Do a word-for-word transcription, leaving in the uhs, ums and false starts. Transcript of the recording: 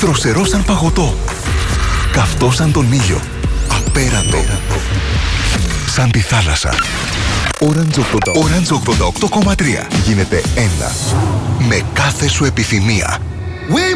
Δροσερό σαν παγωτό. Καυτό σαν τον ήλιο. Απέραντο. Σαν τη θάλασσα. Orange ογδόντα οκτώ κόμμα τρία. Γίνεται ένα με κάθε σου επιθυμία.